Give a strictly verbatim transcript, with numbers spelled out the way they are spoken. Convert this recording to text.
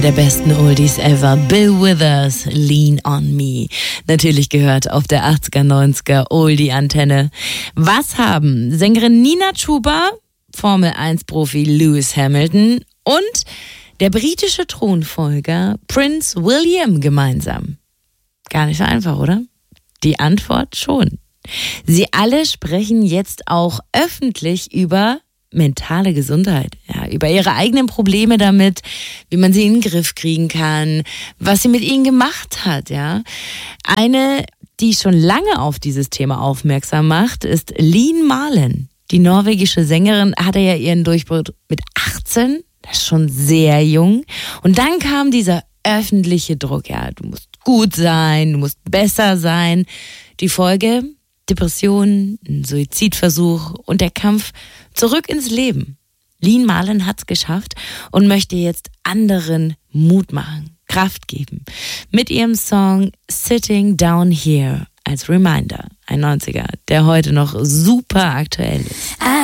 der besten Oldies ever. Bill Withers, Lean on Me. Natürlich gehört auf der achtziger, neunziger Oldie-Antenne. Was haben Sängerin Nina Chuba, Formel eins Profi Lewis Hamilton und der britische Thronfolger Prince William gemeinsam? Gar nicht so einfach, oder? Die Antwort schon. Sie alle sprechen jetzt auch öffentlich über mentale Gesundheit, ja, über ihre eigenen Probleme damit, wie man sie in den Griff kriegen kann, was sie mit ihnen gemacht hat, ja. Eine, die schon lange auf dieses Thema aufmerksam macht, ist Lian Marlen. Die norwegische Sängerin hatte ja ihren Durchbruch mit achtzehn, das ist schon sehr jung. Und dann kam dieser öffentliche Druck, ja, du musst gut sein, du musst besser sein. Die Folge: Depressionen, ein Suizidversuch und der Kampf zurück ins Leben. Lian Marlen hat's geschafft und möchte jetzt anderen Mut machen, Kraft geben. Mit ihrem Song Sitting Down Here als Reminder. Ein neunziger, der heute noch super aktuell ist.